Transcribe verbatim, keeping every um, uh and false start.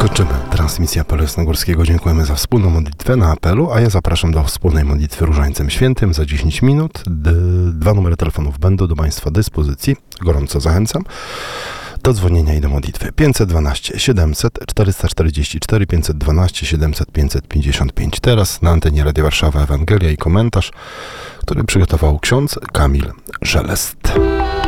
Kończymy transmisję Apelu Jasnogórskiego. Dziękujemy za wspólną modlitwę na apelu, a ja zapraszam do wspólnej modlitwy Różańcem Świętym za dziesięć minut. D- dwa numery telefonów będą do Państwa dyspozycji. Gorąco zachęcam do dzwonienia i do modlitwy. pięćset dwanaście siedemset czterysta czterdzieści cztery, pięćset dwanaście siedemset pięćset pięćdziesiąt pięć. Teraz na antenie Radia Warszawa Ewangelia i komentarz, który przygotował ksiądz Kamil Szelest.